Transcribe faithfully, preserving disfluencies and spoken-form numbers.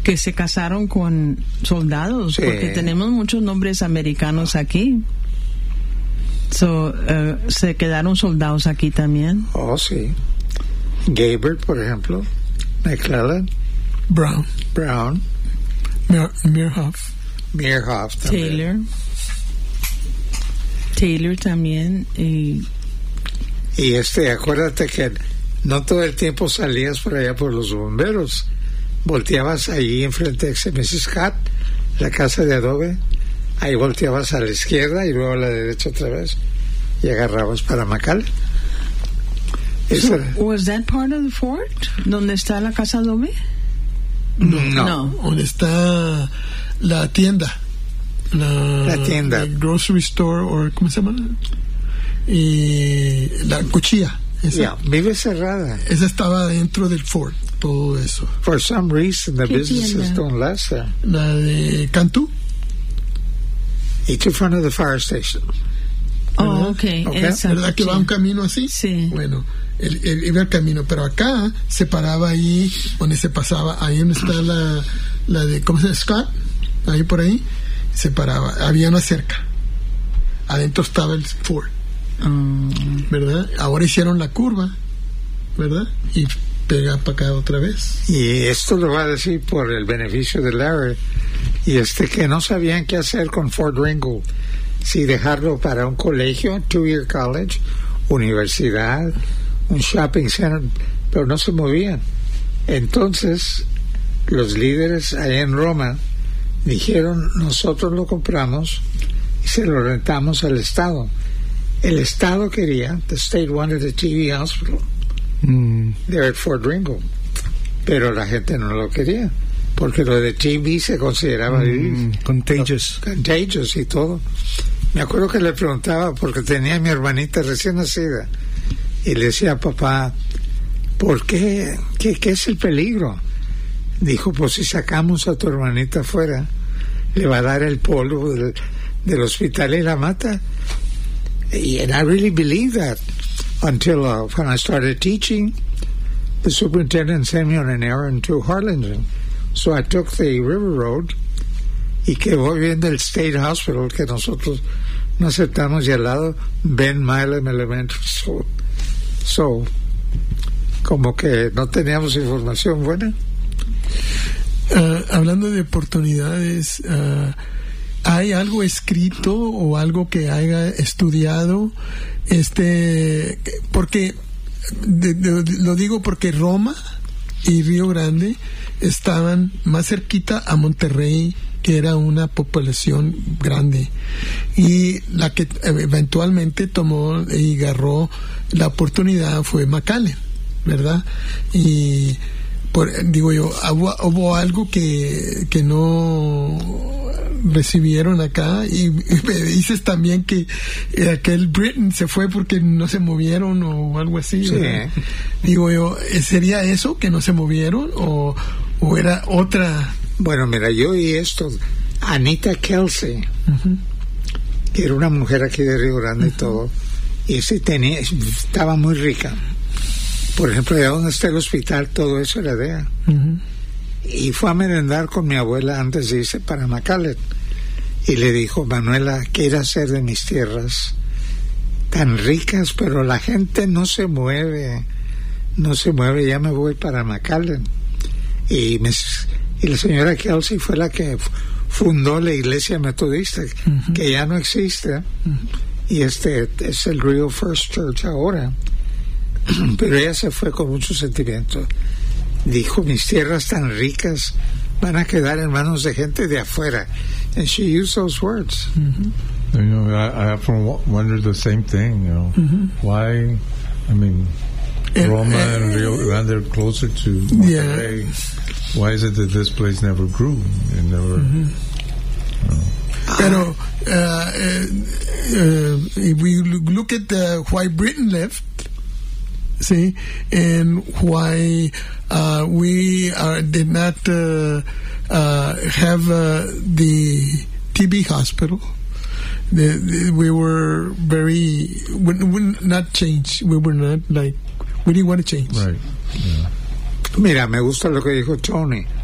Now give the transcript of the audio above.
que se casaron con soldados, sí. Porque tenemos muchos nombres americanos aquí. So, uh, se quedaron soldados aquí también. Oh, sí. Gaber, por ejemplo. McClellan. Brown. Brown. Mir- Mierhoff. Mierhoff también. Taylor. Taylor también. Y, y este, acuérdate que no todo el tiempo salías por allá por los bomberos. Volteabas ahí enfrente de missus Scott, la casa de adobe. Ahí volteabas a la izquierda y luego a la derecha otra vez y agarrabas para McAllen. So, was that part of the fort? ¿Donde está la casa adobe? No, no. no. Donde está la tienda. La, la tienda. La grocery store, o ¿cómo se llama? Y la cuchilla. Esa, yeah, vive cerrada. Esa estaba dentro del fort, todo eso. For some reason, the businesses tienda? don't last there. La de Cantú. It's in front of the fire station. Oh, okay. okay. Esa, ¿verdad que sí. va un camino así? Sí. Bueno, él, él iba el camino, pero acá se paraba ahí donde se pasaba, ahí donde está la, la de, ¿cómo se llama? Scott, ahí por ahí, se paraba, había una cerca. Adentro estaba el fort. Um. ¿Verdad? Ahora hicieron la curva, ¿verdad? Y pega para acá otra vez. Y esto lo va a decir por el beneficio de Larry. Y este que no sabían qué hacer con Fort Ringgold, si dejarlo para un colegio, two-year college, universidad, un shopping center, pero no se movían. Entonces, los líderes allá en Roma dijeron, nosotros lo compramos y se lo rentamos al Estado. El Estado quería, the state wanted a T V hospital mm. there at Fort Ringgold, pero la gente no lo quería. Porque lo de T V se consideraba mm, contagious. contagious y todo. Me acuerdo que le preguntaba, porque tenía a mi hermanita recién nacida, y le decía, papá, ¿por qué? ¿Qué, qué es el peligro? Dijo, pues si sacamos a tu hermanita afuera, le va a dar el polvo del, del hospital y la mata. And I really believed that until uh, when I started teaching, the superintendent sent me on an errand to Harlingen. So I took the River Road y que voy viendo el State Hospital que nosotros no aceptamos y al lado Ben Milam Elementary School. So, como que no teníamos información buena. Uh, hablando de oportunidades, uh, ¿hay algo escrito o algo que haya estudiado? Este, porque de, de, lo digo porque Roma y Río Grande estaban más cerquita a Monterrey, que era una población grande, y la que eventualmente tomó y agarró la oportunidad fue McAllen, ¿verdad? Y por, digo yo, hubo, hubo algo que, que no recibieron acá, y, y me dices también que aquel Britain se fue porque no se movieron o algo así, sí. Digo yo, ¿sería eso que no se movieron o, o era otra? Bueno, mira, yo oí esto, Anita Kelsey, uh-huh. que era una mujer aquí de Río Grande uh-huh. y todo, y sí tenía, estaba muy rica. Por ejemplo, allá donde está el hospital, todo eso era de ella. Uh-huh. Y fue a merendar con mi abuela antes de irse para McAllen. Y le dijo, Manuela, ¿qué ir a hacer de mis tierras tan ricas? Pero la gente no se mueve, no se mueve, ya me voy para McAllen. Y, me, y la señora Kelsey fue la que fundó la iglesia metodista, uh-huh. que ya no existe. Uh-huh. Y este es el Real First Church ahora. Pero ella se fue con mucho sentimiento. Dijo, mis tierras tan ricas van a quedar en manos de gente de afuera. And she used those words. Mm-hmm. You know, I, I often wonder the same thing, you know. Mm-hmm. Why, I mean, and, Roma and, and Rio Grande are closer to Monterrey. Yeah. Why is it that this place never grew? It never... Mm-hmm. You know. Pero uh, uh, uh, if we look at uh, why Britain left, see, and why uh, we uh, did not uh, uh, have uh, the T B hospital. The, the, we were very, we, we not change. We were not like, we didn't want to change. Right. Yeah. Mira, me gusta lo que dijo Tony.